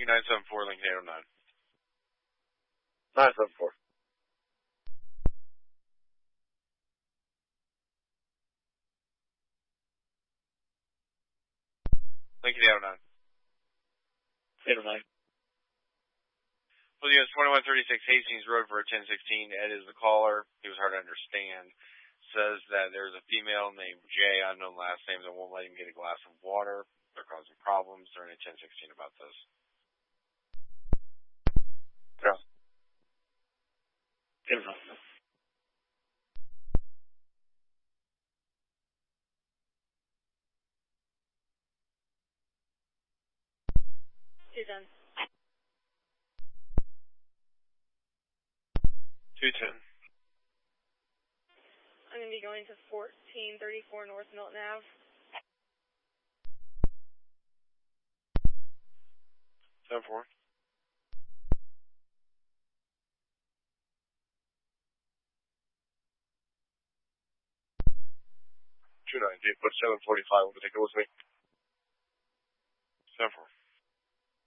974, Lincoln 809. 974. Lincoln 809. 809. Well, yes, 2136 Hastings Road for 1016. Ed is the caller. He was hard to understand. Says that there's a female named Jay, unknown last name, that won't let him get a glass of water. They're causing problems. They're in a 1016 about this. Yeah. 809. You're done. 210. I'm going to be going to 1434 North Milton Ave. 74. 290. Put 745 over the ticket with me. 74.